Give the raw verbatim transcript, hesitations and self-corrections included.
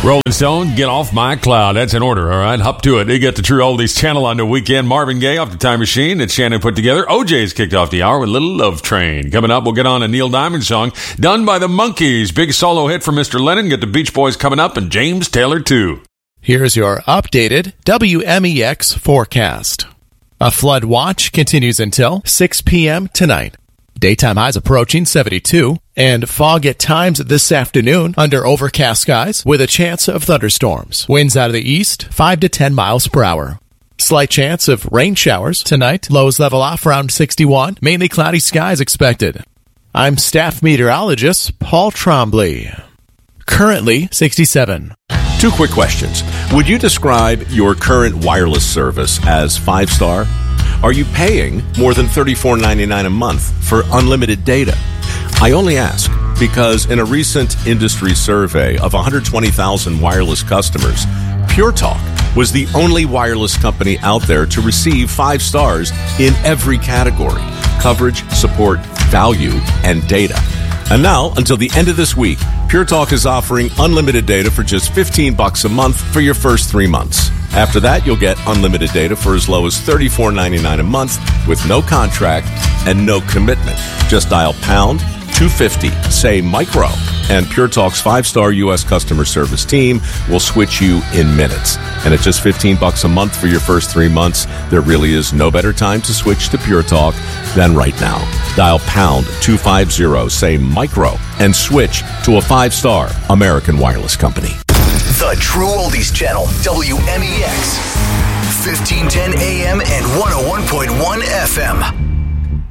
Rolling Stone, Get Off My Cloud. That's in order, all right? Hop to it. They get the True Oldies channel on the weekend. Marvin Gaye off the Time Machine that Shannon put together. O J's kicked off the hour with Little Love Train. Coming up, we'll get on a Neil Diamond song done by the Monkees. Big solo hit from Mister Lennon. Get the Beach Boys coming up and James Taylor, too. Here's your updated W M E X forecast. A flood watch continues until six p.m. tonight. Daytime highs approaching seventy-two, and fog at times this afternoon under overcast skies with a chance of thunderstorms. Winds out of the east, five to ten miles per hour. Slight chance of rain showers tonight. Lows level off around sixty-one. Mainly cloudy skies expected. I'm staff meteorologist Paul Trombley. Currently sixty-seven. Two quick questions. Would you describe your current wireless service as five-star? Are you paying more than thirty-four ninety-nine a month for unlimited data? I only ask because in a recent industry survey of one hundred twenty thousand wireless customers, Pure Talk was the only wireless company out there to receive five stars in every category: coverage, support, value, and data. And now, until the end of this week, Pure Talk is offering unlimited data for just fifteen bucks a month for your first three months. After that, you'll get unlimited data for as low as thirty-four ninety-nine a month with no contract and no commitment. Just dial pound two fifty, say micro, and Pure Talk's five-star U S customer service team will switch you in minutes. And at just fifteen bucks a month for your first three months, there really is no better time to switch to Pure Talk than right now. Dial pound two fifty, say micro, and switch to a five-star American wireless company. The True Oldies Channel, W M E X, fifteen ten A M and one oh one point one F M.